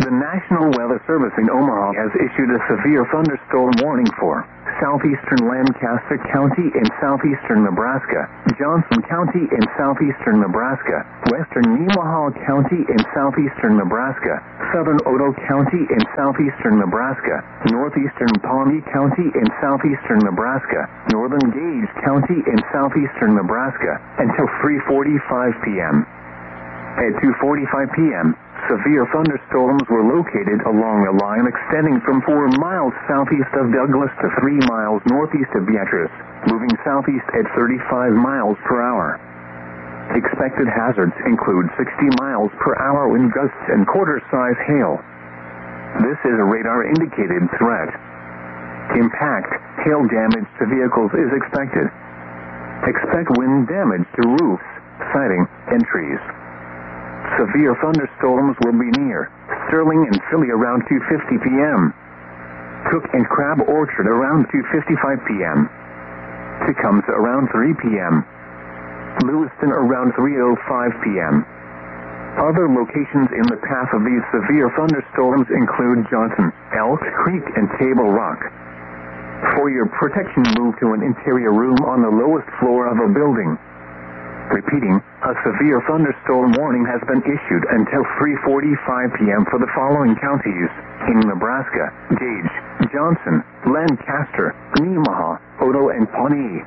The National Weather Service in Omaha has issued a severe thunderstorm warning for southeastern Lancaster County in southeastern Nebraska, Johnson County in southeastern Nebraska, western Nemaha County in southeastern Nebraska, southern Otoe County in southeastern Nebraska, northeastern Pawnee County in southeastern Nebraska, northern Gage County in southeastern Nebraska, until 3:45 p.m. At 2:45 p.m., severe thunderstorms were located along a line extending from 4 miles southeast of Douglas to 3 miles northeast of Beatrice, moving southeast at 35 miles per hour. Expected hazards include 60 miles per hour wind gusts and quarter-size hail. This is a radar-indicated threat. Impact, hail damage to vehicles is expected. Expect wind damage to roofs, siding, and trees. Severe thunderstorms will be near Sterling and Philly around 2:50 p.m. Cook and Crab Orchard around 2:55 p.m. Tecumseh around 3 p.m. Lewiston around 3:05 p.m. Other locations in the path of these severe thunderstorms include Johnson, Elk Creek, and Table Rock. For your protection, move to an interior room on the lowest floor of a building. Repeating, a severe thunderstorm warning has been issued until 3:45 p.m. for the following counties in Nebraska: Gage, Johnson, Lancaster, Nemaha, Otoe, and Pawnee.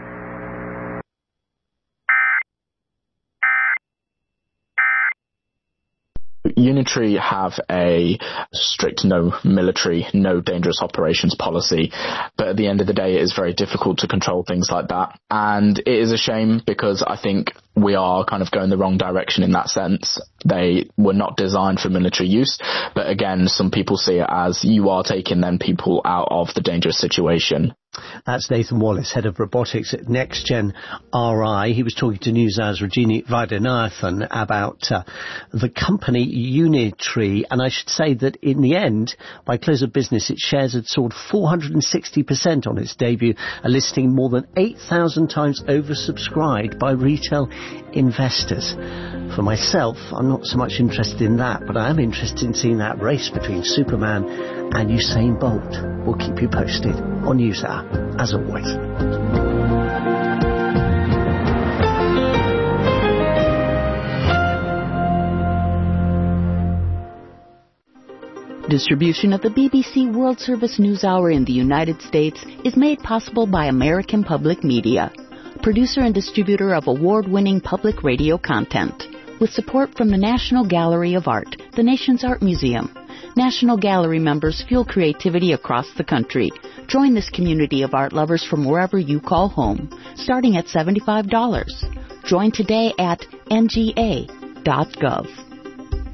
Unitree have a strict no military, no dangerous operations policy, but at the end of the day it is very difficult to control things like that, and it is a shame because I think we are kind of going the wrong direction in that sense. They were not designed for military use, but again, some people see it as you are taking them people out of the dangerous situation. That's Nathan Wallace, head of robotics at NextGen RI. He was talking to NewsHour's Rajini Vaidyanathan about the company Unitree, and I should say that in the end, by close of business, its shares had soared 460% on its debut, a listing more than 8,000 times oversubscribed by retail investors. For myself, I'm not so much interested in that, but I am interested in seeing that race between Superman and Usain Bolt. We'll keep you posted on NewsHour, as always. Distribution of the BBC World Service News Hour in the United States is made possible by American Public Media, producer and distributor of award-winning public radio content, with support from the National Gallery of Art, the nation's art museum. National Gallery members fuel creativity across the country. Join this community of art lovers from wherever you call home, starting at $75. Join today at nga.gov.